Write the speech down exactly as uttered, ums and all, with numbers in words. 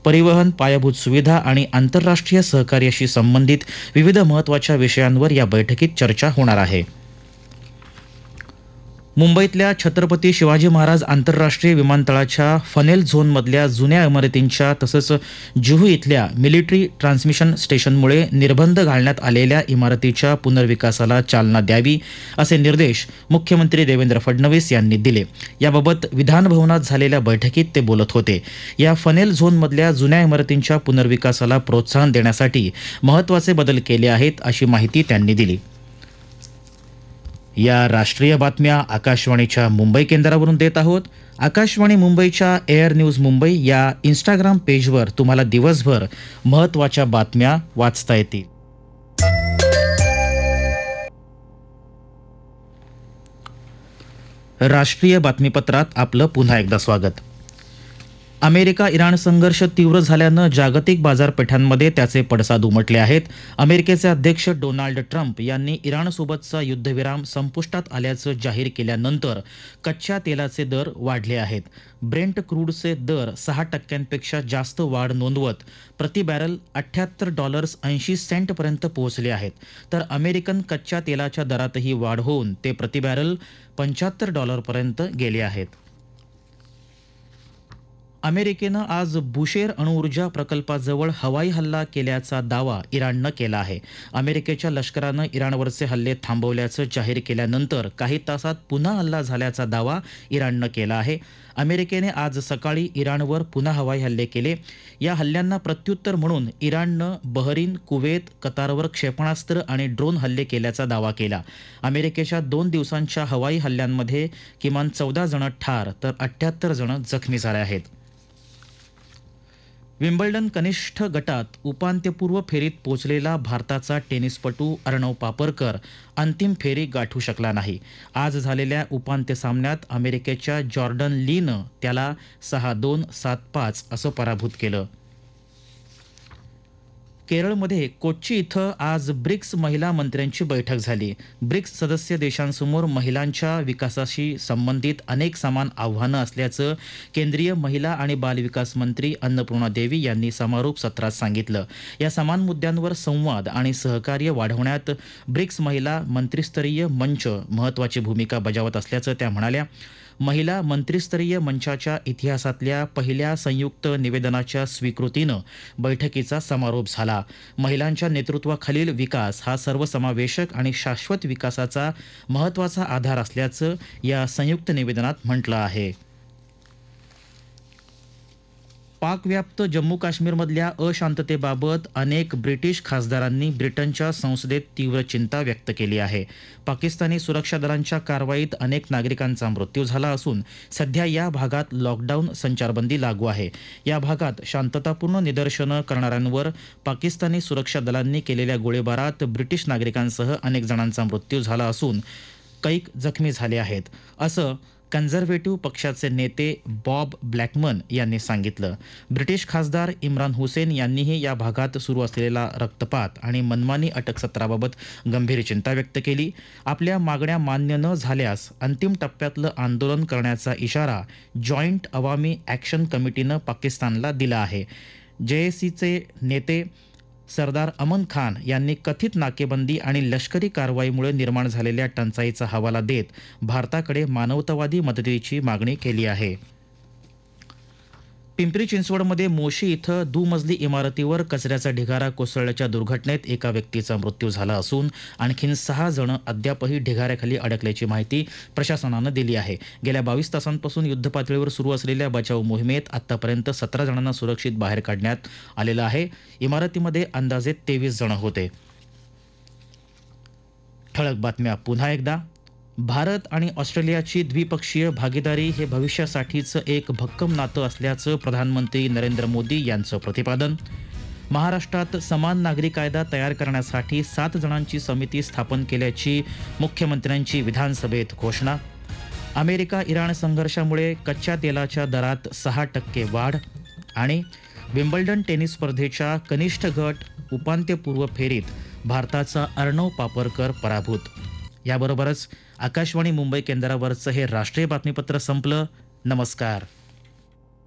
परिवहन, पायाभूत सुविधा आणि आंतरराष्ट्रीय सहकार्याशी संबंधित विविध महत्त्वाच्या विषयांवर या बैठकीत चर्चा होणार आहे. मुंबईतल्या छत्रपती शिवाजी महाराज आंतरराष्ट्रीय विमानतळाच्या फनेल झोनमधल्या जुन्या इमारतींच्या तसंच जुहू इथल्या मिलिटरी ट्रान्समिशन स्टेशनमुळे निर्बंध घालण्यात आलेल्या इमारतीच्या पुनर्विकासाला चालना द्यावी असे निर्देश मुख्यमंत्री देवेंद्र फडणवीस यांनी दिले. याबाबत विधानभवनात झालेल्या बैठकीत ते बोलत होते. या फनेल झोनमधल्या जुन्या इमारतींच्या पुनर्विकासाला प्रोत्साहन देण्यासाठी महत्त्वाचे बदल केले आहेत अशी माहिती त्यांनी दिली. या राष्ट्रीय बातम्या आकाशवाणीच्या मुंबई केंद्रावरून देत आहोत. आकाशवाणी मुंबईच्या एअर न्यूज मुंबई या इंस्टाग्राम पेजवर तुम्हाला दिवसभर महत्त्वाच्या बातम्या वाचता येतील. राष्ट्रीय बातमीपत्रात आपलं पुन्हा एकदा स्वागत. अमेरिका इराण संघर्ष तीव्र झाल्यानं जागतिक बाजारपेठांमध्ये त्याचे पडसाद उमटले आहेत. अमेरिकेचे अध्यक्ष डोनाल्ड ट्रम्प यांनी इराणसोबतचा युद्धविराम संपुष्टात आल्याचं जाहीर केल्यानंतर कच्च्या तेलाचे दर वाढले आहेत. ब्रेंट क्रूडचे दर सहा टक्क्यांपेक्षा जास्त वाढ नोंदवत प्रति बॅरल अठ्ठ्याहत्तर डॉलर्स ऐंशी सेंटपर्यंत पोहोचले आहेत. तर अमेरिकन कच्च्या तेलाच्या दरातही वाढ होऊन ते प्रति बॅरल पंच्याहत्तर डॉलरपर्यंत गेले आहेत. अमेरिकेनं आज बुशेर अणुऊर्जा प्रकल्पाजवळ हवाई हल्ला केल्याचा दावा इराणनं केला आहे. अमेरिकेच्या लष्करानं इराणवरचे हल्ले थांबवल्याचं जाहीर केल्यानंतर काही तासात पुन्हा हल्ला झाल्याचा दावा इराणनं केला आहे. अमेरिकेने आज सकाळी इराणवर पुन्हा हवाई हल्ले केले. या हल्ल्यांना प्रत्युत्तर म्हणून इराणनं बहरीन, कुवेत, कतारवर क्षेपणास्त्र आणि ड्रोन हल्ले केल्याचा दावा केला. अमेरिकेच्या दोन दिवसांच्या हवाई हल्ल्यांमध्ये किमान चौदा जण ठार तर अठ्ठ्याहत्तर जण जखमी झाले आहेत. विम्बल्डन कनिष्ठ गटात उपांत्यपूर्व फेरीत पोचलेला भारताचा टेनिसपटू अर्णव पापरकर अंतिम फेरी गाठू शकला नाही. आज झालेल्या उपांत्य सामन्यात अमेरिकेच्या जॉर्डन लीनं त्याला सहा दोन सात पाच असं पराभूत केलं. केरळमध्ये कोच्ची इथं आज ब्रिक्स महिला मंत्र्यांची बैठक झाली. ब्रिक्स सदस्य देशांसमोर महिलांच्या विकासाशी संबंधित अनेक समान आव्हानं असल्याचं केंद्रीय महिला आणि बालविकास मंत्री अन्नपूर्णा देवी यांनी समारोप सत्रात सांगितलं. या समान मुद्द्यांवर संवाद आणि सहकार्य वाढवण्यात ब्रिक्स महिला मंत्रिस्तरीय मंच महत्त्वाची भूमिका बजावत असल्याचं त्या म्हणाल्या. महिला मंत्रिस्तरीय मंचाच्या इतिहासातल्या पहिल्या संयुक्त निवेदनाच्या स्वीकृतीनं बैठकीचा समारोप झाला. महिलांच्या नेतृत्वाखालील विकास हा सर्वसमावेशक आणि शाश्वत विकासाचा महत्त्वाचा आधार असल्याचं या संयुक्त निवेदनात म्हटलं आहे. पाकव्याप्त जम्मू काश्मीरमधल्या अशांततेबाबत अनेक ब्रिटिश खासदारांनी ब्रिटनच्या संसदेत तीव्र चिंता व्यक्त केली आहे. पाकिस्तानी सुरक्षा दलांच्या कारवाईत अनेक नागरिकांचा मृत्यू झाला असून सध्या या भागात लॉकडाऊन संचारबंदी लागू आहे. या भागात शांततापूर्ण निदर्शनं करणाऱ्यांवर पाकिस्तानी सुरक्षा दलांनी केलेल्या गोळीबारात ब्रिटिश नागरिकांसह अनेक जणांचा मृत्यू झाला असून कैक जखमी झाले आहेत असं कन्झर्वेटिव्ह पक्षाचे नेते बॉब ब्लॅकमन यांनी सांगितलं. ब्रिटिश खासदार इम्रान हुसेन यांनीही या भागात सुरू असलेला रक्तपात आणि मनमानी अटकसत्राबाबत गंभीर चिंता व्यक्त केली. आपल्या मागण्या मान्य न झाल्यास अंतिम टप्प्यातलं आंदोलन करण्याचा इशारा जॉईंट अवामी ॲक्शन कमिटीनं पाकिस्तानला दिला आहे. जेएसीचे नेते सरदार अमन खान यांनी कथित नाकेबंदी आणि लष्करी कारवाईमुळे निर्माण झालेल्या टंचाईचा हवाला देत भारताकडे मानवतावादी मदतीची मागणी केली आहे. पिंपरी चिंचवडमध्ये मोशी इथं दुमजली इमारतीवर कचऱ्याचा ढिगारा कोसळल्याच्या दुर्घटनेत एका व्यक्तीचा मृत्यू झाला असून आणखीन सहा जण अद्यापही ढिगाऱ्याखाली अडकल्याची माहिती प्रशासनानं दिली आहे. गेल्या बावीस तासांपासून युद्धपातळीवर सुरू असलेल्या बचाव मोहिमेत आतापर्यंत सतरा जणांना सुरक्षित बाहेर काढण्यात आलेलं आहे. इमारतीमध्ये अंदाजे तेवीस जण होते. ठळक बातम्या पुन्हा एकदा. भारत आणि ऑस्ट्रेलियाची द्विपक्षीय भागीदारी हे भविष्यासाठीचं एक भक्कम नातं असल्याचं प्रधानमंत्री नरेंद्र मोदी यांचं प्रतिपादन. महाराष्ट्रात समान नागरी कायदा तयार करण्यासाठी सात जणांची समिती स्थापन केल्याची मुख्यमंत्र्यांची विधानसभेत घोषणा. अमेरिका इराण संघर्षामुळे कच्च्या तेलाच्या दरात सहा टक्के वाढ. आणि विम्बल्डन टेनिस स्पर्धेच्या कनिष्ठ गट उपांत्यपूर्व फेरीत भारताचा अर्णव पापरकर पराभूत. याबरोबरच आकाशवाणी मुंबई केंद्रावरचं हे राष्ट्रीय बातमीपत्र संपलं. नमस्कार.